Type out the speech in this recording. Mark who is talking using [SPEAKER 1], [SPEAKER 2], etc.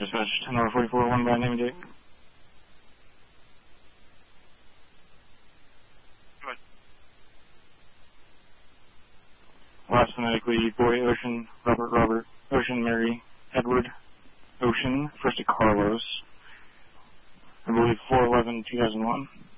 [SPEAKER 1] Dispatch 10-44, 1 by name and date.
[SPEAKER 2] Good.
[SPEAKER 1] Last phonetically, Boy, Ocean, Robert, Ocean, Mary, Edward, Ocean, first to Carlos. I believe 4/11/2001.